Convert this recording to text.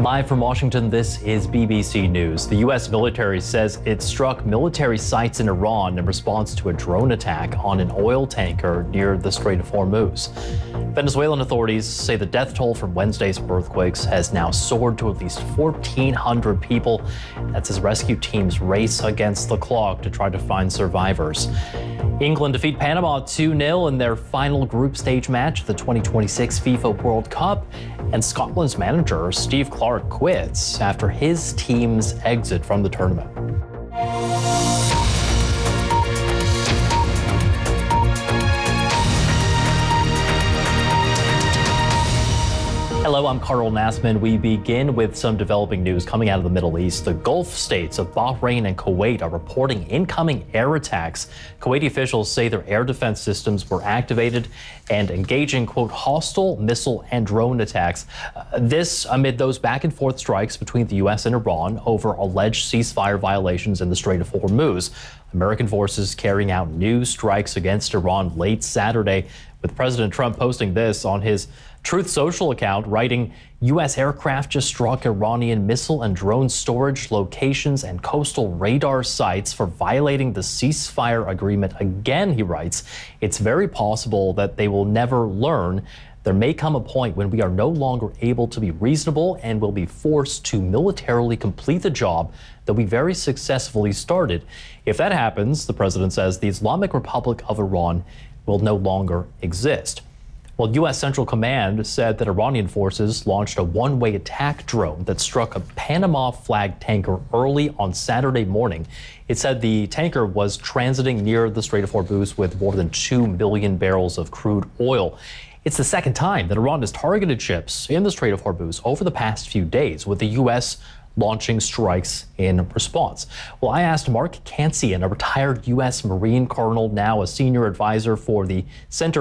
Live from Washington, this is BBC News. The U.S. military says it struck military sites in Iran in response to a drone attack on an oil tanker near the Strait of Hormuz. Venezuelan authorities say the death toll from Wednesday's earthquakes has now soared to at least 1,400 people. That's as rescue teams race against the clock to try to find survivors. England defeat Panama 2-0 in their final group stage match of the 2026 FIFA World Cup. And Scotland's manager, Steve Clarke, quits after his team's exit from the tournament. Hello, I'm Carl Nassman. We begin with some developing news coming out of the Middle East. The Gulf states of Bahrain and Kuwait are reporting incoming air attacks. Kuwaiti officials say their air defense systems were activated and engaging, quote, hostile missile and drone attacks. This amid those back and forth strikes between the U.S. and Iran over alleged ceasefire violations in the Strait of Hormuz. American forces carrying out new strikes against Iran late Saturday, with President Trump posting this on his Truth Social account, writing, U.S. aircraft just struck Iranian missile and drone storage locations and coastal radar sites for violating the ceasefire agreement. Again, he writes, it's very possible that they will never learn. There may come a point when we are no longer able to be reasonable and will be forced to militarily complete the job that we very successfully started. If that happens, the president says, the Islamic Republic of Iran will no longer exist. Well, U.S. Central Command said that Iranian forces launched a one-way attack drone that struck a Panama-flagged tanker early on Saturday morning. It said the tanker was transiting near the Strait of Hormuz with more than 2 million barrels of crude oil. It's the second time that Iran has targeted ships in the Strait of Hormuz over the past few days, with the U.S. launching strikes in response. Well, I asked Mark Cancian, a retired U.S. Marine colonel, now a senior advisor for the Center